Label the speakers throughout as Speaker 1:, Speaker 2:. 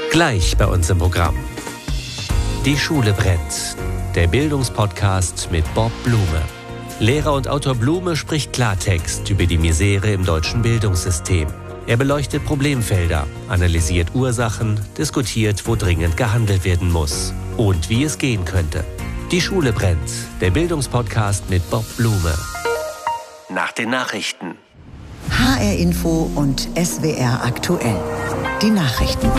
Speaker 1: Gleich bei uns im Programm. Die Schule brennt. Der Bildungspodcast mit Bob Blume. Lehrer und Autor Blume spricht Klartext über die Misere im deutschen Bildungssystem. Er beleuchtet Problemfelder, analysiert Ursachen, diskutiert, wo dringend gehandelt werden muss und wie es gehen könnte. Die Schule brennt. Der Bildungspodcast mit Bob Blume. Nach den Nachrichten.
Speaker 2: HR Info und SWR aktuell. Die Nachrichten.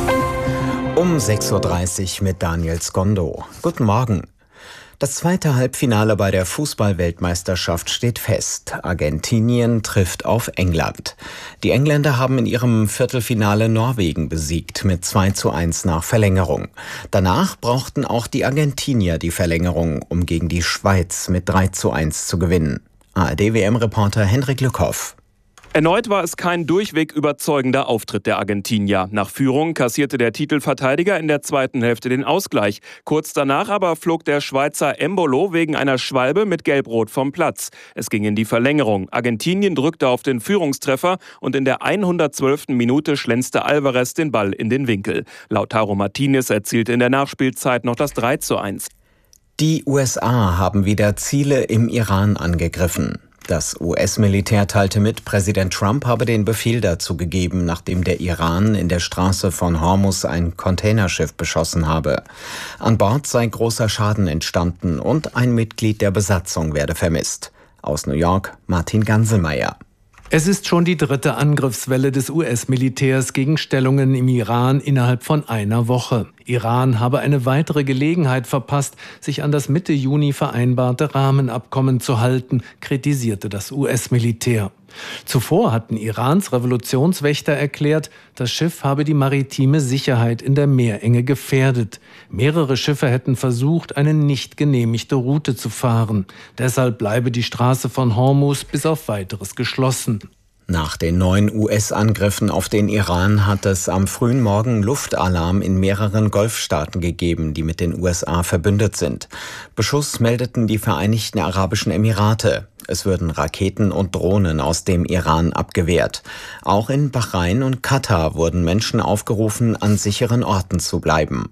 Speaker 3: Um 6.30 Uhr mit Daniel Skondo. Guten Morgen. Das zweite Halbfinale bei der Fußball-Weltmeisterschaft steht fest. Argentinien trifft auf England. Die Engländer haben in ihrem Viertelfinale Norwegen besiegt mit 2:1 nach Verlängerung. Danach brauchten auch die Argentinier die Verlängerung, um gegen die Schweiz mit 3:1 zu gewinnen. ARD-WM-Reporter Henrik Lückhoff.
Speaker 4: Erneut war es kein durchweg überzeugender Auftritt der Argentinier. Nach Führung kassierte der Titelverteidiger in der zweiten Hälfte den Ausgleich. Kurz danach aber flog der Schweizer Embolo wegen einer Schwalbe mit Gelb-Rot vom Platz. Es ging in die Verlängerung. Argentinien drückte auf den Führungstreffer und in der 112. Minute schlänzte Alvarez den Ball in den Winkel. Lautaro Martinez erzielte in der Nachspielzeit noch das 3:1.
Speaker 3: Die USA haben wieder Ziele im Iran angegriffen. Das US-Militär teilte mit, Präsident Trump habe den Befehl dazu gegeben, nachdem der Iran in der Straße von Hormuz ein Containerschiff beschossen habe. An Bord sei großer Schaden entstanden und ein Mitglied der Besatzung werde vermisst. Aus New York, Martin Ganselmeier.
Speaker 5: Es ist schon die dritte Angriffswelle des US-Militärs gegen Stellungen im Iran innerhalb von einer Woche. Iran habe eine weitere Gelegenheit verpasst, sich an das Mitte Juni vereinbarte Rahmenabkommen zu halten, kritisierte das US-Militär. Zuvor hatten Irans Revolutionswächter erklärt, das Schiff habe die maritime Sicherheit in der Meerenge gefährdet. Mehrere Schiffe hätten versucht, eine nicht genehmigte Route zu fahren. Deshalb bleibe die Straße von Hormuz bis auf Weiteres geschlossen.
Speaker 3: Nach den 9 US-Angriffen auf den Iran hat es am frühen Morgen Luftalarm in mehreren Golfstaaten gegeben, die mit den USA verbündet sind. Beschuss meldeten die Vereinigten Arabischen Emirate. Es würden Raketen und Drohnen aus dem Iran abgewehrt. Auch in Bahrain und Katar wurden Menschen aufgerufen, an sicheren Orten zu bleiben.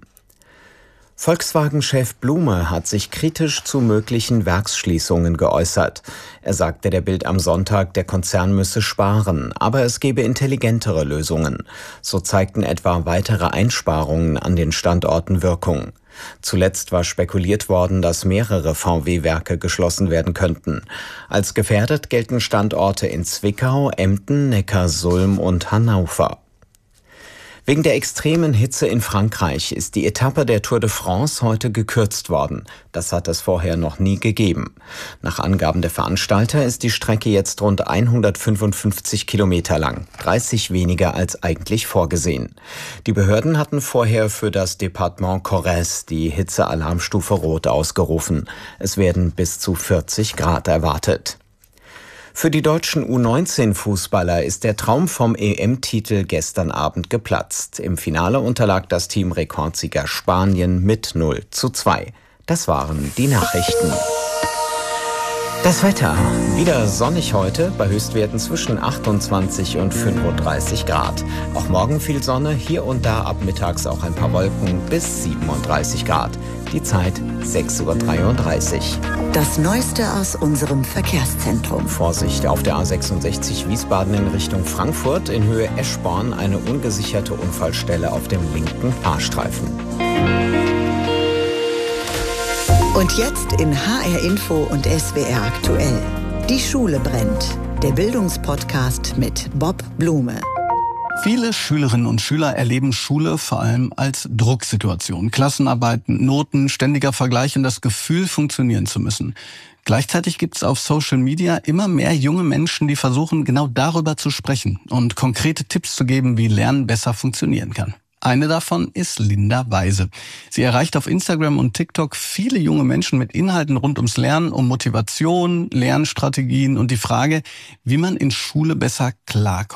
Speaker 3: Volkswagen-Chef Blume hat sich kritisch zu möglichen Werksschließungen geäußert. Er sagte der Bild am Sonntag, der Konzern müsse sparen, aber es gebe intelligentere Lösungen. So zeigten etwa weitere Einsparungen an den Standorten Wirkung. Zuletzt war spekuliert worden, dass mehrere VW-Werke geschlossen werden könnten. Als gefährdet gelten Standorte in Zwickau, Emden, Neckarsulm und Hannover. Wegen der extremen Hitze in Frankreich ist die Etappe der Tour de France heute gekürzt worden. Das hat es vorher noch nie gegeben. Nach Angaben der Veranstalter ist die Strecke jetzt rund 155 Kilometer lang, 30 weniger als eigentlich vorgesehen. Die Behörden hatten vorher für das Departement Corrèze die Hitzealarmstufe Rot ausgerufen. Es werden bis zu 40 Grad erwartet. Für die deutschen U19-Fußballer ist der Traum vom EM-Titel gestern Abend geplatzt. Im Finale unterlag das Team Rekordsieger Spanien mit 0:2. Das waren die Nachrichten. Das Wetter. Wieder sonnig heute, bei Höchstwerten zwischen 28 und 35 Grad. Auch morgen viel Sonne, hier und da ab mittags auch ein paar Wolken bis 37 Grad. Die Zeit 6:33 Uhr.
Speaker 2: Das Neueste aus unserem Verkehrszentrum.
Speaker 3: Vorsicht auf der A66 Wiesbaden in Richtung Frankfurt, in Höhe Eschborn eine ungesicherte Unfallstelle auf dem linken Fahrstreifen.
Speaker 2: Und jetzt in HR Info und SWR aktuell. Die Schule brennt. Der Bildungspodcast mit Bob Blume.
Speaker 6: Viele Schülerinnen und Schüler erleben Schule vor allem als Drucksituation. Klassenarbeiten, Noten, ständiger Vergleich und das Gefühl, funktionieren zu müssen. Gleichzeitig gibt es auf Social Media immer mehr junge Menschen, die versuchen, genau darüber zu sprechen und konkrete Tipps zu geben, wie Lernen besser funktionieren kann. Eine davon ist Linda Weise. Sie erreicht auf Instagram und TikTok viele junge Menschen mit Inhalten rund ums Lernen, um Motivation, Lernstrategien und die Frage, wie man in Schule besser klarkommt.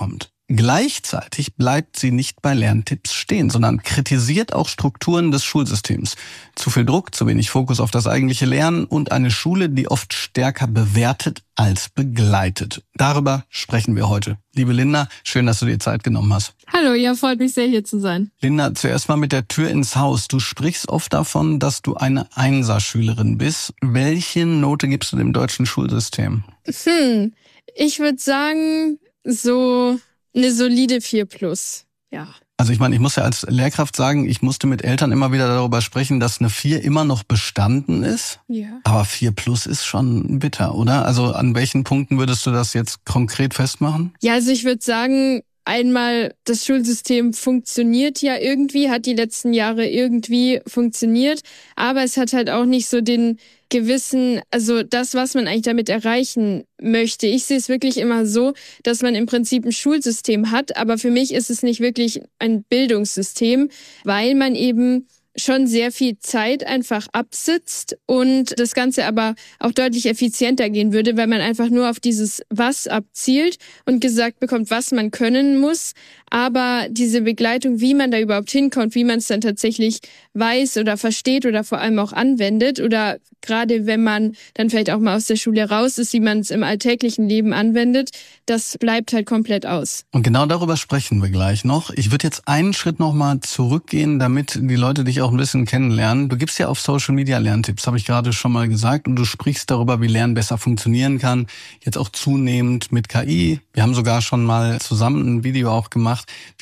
Speaker 6: Gleichzeitig bleibt sie nicht bei Lerntipps stehen, sondern kritisiert auch Strukturen des Schulsystems. Zu viel Druck, zu wenig Fokus auf das eigentliche Lernen und eine Schule, die oft stärker bewertet als begleitet. Darüber sprechen wir heute. Liebe Linda, schön, dass du dir Zeit genommen hast.
Speaker 7: Hallo, ja, freut mich sehr, hier zu sein.
Speaker 6: Linda, zuerst mal mit der Tür ins Haus. Du sprichst oft davon, dass du eine Einser-Schülerin bist. Welche Note gibst du dem deutschen Schulsystem?
Speaker 7: Ich würde sagen, so eine solide 4+, ja.
Speaker 6: Also ich meine, ich muss ja als Lehrkraft sagen, ich musste mit Eltern immer wieder darüber sprechen, dass eine 4 immer noch bestanden ist.
Speaker 7: Ja.
Speaker 6: Aber 4+ ist schon bitter, oder? Also an welchen Punkten würdest du das jetzt konkret festmachen?
Speaker 7: Ja, also ich würde sagen, einmal, das Schulsystem funktioniert ja irgendwie, hat die letzten Jahre irgendwie funktioniert, aber es hat halt auch nicht so den gewissen, also das, was man eigentlich damit erreichen möchte. Ich sehe es wirklich immer so, dass man im Prinzip ein Schulsystem hat, aber für mich ist es nicht wirklich ein Bildungssystem, weil man eben schon sehr viel Zeit einfach absitzt und das Ganze aber auch deutlich effizienter gehen würde, weil man einfach nur auf dieses Was abzielt und gesagt bekommt, was man können muss. Aber diese Begleitung, wie man da überhaupt hinkommt, wie man es dann tatsächlich weiß oder versteht oder vor allem auch anwendet oder gerade wenn man dann vielleicht auch mal aus der Schule raus ist, wie man es im alltäglichen Leben anwendet, das bleibt halt komplett aus.
Speaker 6: Und genau darüber sprechen wir gleich noch. Ich würde jetzt einen Schritt nochmal zurückgehen, damit die Leute dich auch ein bisschen kennenlernen. Du gibst ja auf Social Media Lerntipps, habe ich gerade schon mal gesagt, und du sprichst darüber, wie Lernen besser funktionieren kann, jetzt auch zunehmend mit KI. Wir haben sogar schon mal zusammen ein Video auch gemacht,